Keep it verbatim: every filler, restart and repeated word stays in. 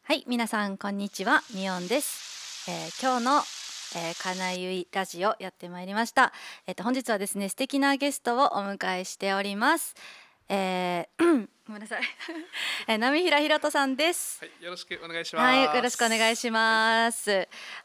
はい、皆さんこんにちは、みおんです。えー今日の、えー、かなゆいラジオやってまいりました。えっと本日はですね、素敵なゲストをお迎えしております。えーごめんなさい。えー、波平ひろとさんです。 はい、よろしくお願いしはい、よまろしくお願いす。 しはい、 ます。